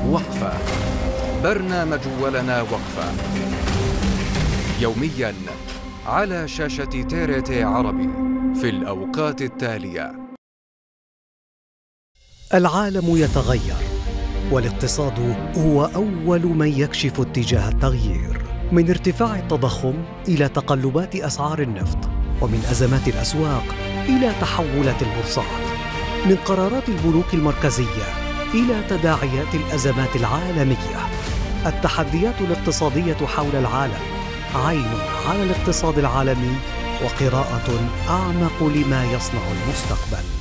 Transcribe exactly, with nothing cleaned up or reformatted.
وقفة، برنامج ولنا وقفة، يومياً على شاشة تي تي عربي في الأوقات التالية. العالم يتغير، والاقتصاد هو أول من يكشف اتجاه التغيير، من ارتفاع التضخم إلى تقلبات أسعار النفط، ومن أزمات الأسواق إلى تحولات البورصات، من قرارات البنوك المركزية إلى تداعيات الأزمات العالمية. التحديات الاقتصادية حول العالم عين على الاقتصاد العالمي وقراءة أعمق لما يصنع المستقبل.